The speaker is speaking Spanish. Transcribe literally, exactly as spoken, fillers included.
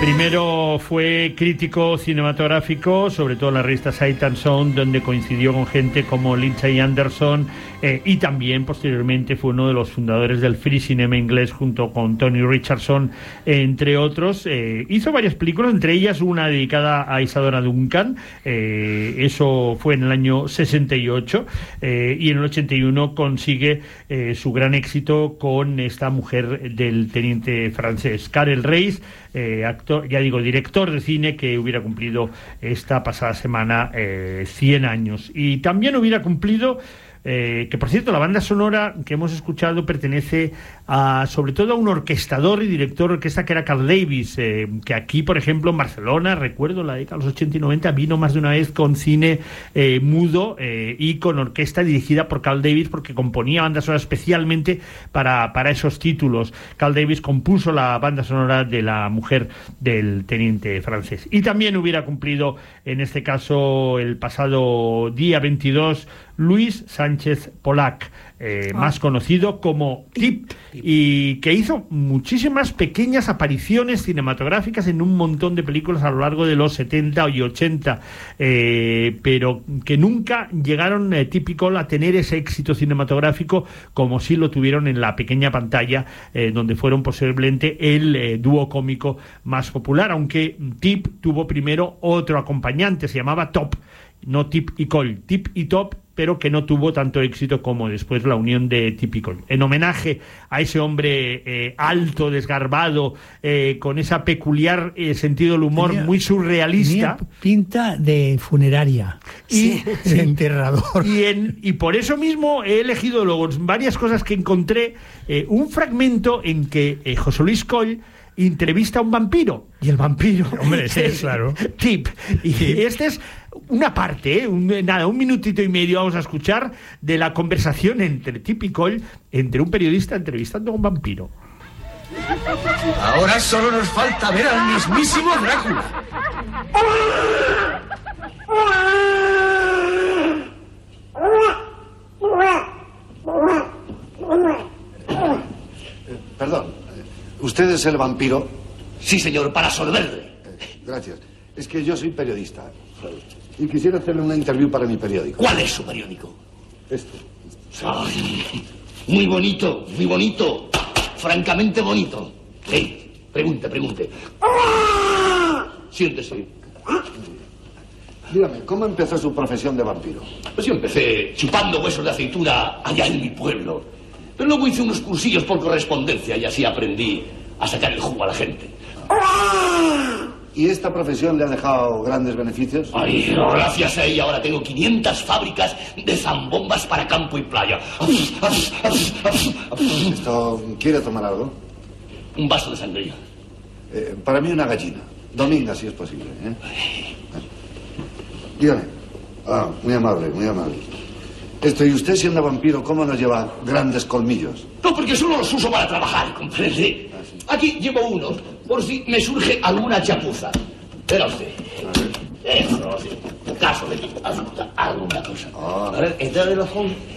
Primero fue crítico cinematográfico, sobre todo en la revista Sight and Sound, donde coincidió con gente como Lindsay Anderson, eh, y también posteriormente fue uno de los fundadores del Free Cinema inglés junto con Tony Richardson, entre otros. Eh, hizo varias películas, entre ellas una dedicada a Isadora Duncan, eh, eso fue en el año sesenta y ocho, eh, y en el ochenta y uno consigue eh, su gran éxito con esta mujer del teniente francés, Karel Reisz, eh, actor, ya digo, director de cine, que hubiera cumplido esta pasada semana eh, cien años. Y también hubiera cumplido, eh, que por cierto, la banda sonora que hemos escuchado pertenece a, sobre todo a un orquestador y director de orquesta que era Carl Davis, eh, que aquí, por ejemplo, en Barcelona, recuerdo la década de los ochenta y noventa, vino más de una vez con cine eh, mudo eh, y con orquesta dirigida por Carl Davis, porque componía bandas sonoras especialmente para, para esos títulos. Carl Davis compuso la banda sonora de La mujer del teniente francés. Y también hubiera cumplido, en este caso, el pasado día veintidós, Luis Sánchez Pollack, eh, ah. más conocido como Tip, y que hizo muchísimas pequeñas apariciones cinematográficas en un montón de películas a lo largo de los setenta y ochenta, eh, pero que nunca llegaron eh, típico a tener ese éxito cinematográfico como sí lo tuvieron en la pequeña pantalla, eh, donde fueron posiblemente el eh, dúo cómico más popular, aunque Tip tuvo primero otro acompañante, se llamaba Top, no Tip y Cole, Tip y Top, pero que no tuvo tanto éxito como después la unión de Tip y Cole. En homenaje a ese hombre eh, alto, desgarbado, eh, con esa peculiar eh, sentido del humor tenía, muy surrealista. Tenía pinta de funeraria, y, sí, de enterrador. Y, en, y por eso mismo he elegido luego varias cosas que encontré, eh, un fragmento en que eh, José Luis Coll entrevista a un vampiro, y el vampiro, hombre, sí, es claro, Tip, y sí. Este es una parte, ¿eh? un, nada, un minutito y medio vamos a escuchar de la conversación entre Tip y Cole, entre un periodista entrevistando a un vampiro. Ahora solo nos falta ver al mismísimo Drácula. Eh, perdón. ¿Usted es el vampiro? Sí, señor, para sorberle. Eh, gracias. Es que yo soy periodista y quisiera hacerle una interview para mi periódico. ¿Cuál es su periódico? Este. Ay, muy bonito, muy bonito. Francamente bonito. Sí, pregunte, pregunte. Siéntese. Dígame, ¿cómo empezó su profesión de vampiro? Pues yo empecé chupando huesos de aceituna allá en mi pueblo. Pero luego hice unos cursillos por correspondencia y así aprendí a sacar el jugo a la gente. ¿Y esta profesión le ha dejado grandes beneficios? Ay, gracias a ella ahora tengo quinientas fábricas de zambombas para campo y playa. ¿Esto quiere tomar algo? Un vaso de sangría. Eh, para mí una gallina. Dominga, si es posible. ¿eh? Dígame. Ah, muy amable, muy amable. Esto, y usted siendo vampiro, ¿cómo nos lleva grandes colmillos? No, porque solo los uso para trabajar, ¿comprende? Ah, sí. Aquí llevo unos, por si me surge alguna chapuza. Verá usted. Eso, sí. Caso de que alguna cosa. Ah. A ver, entra del ojón.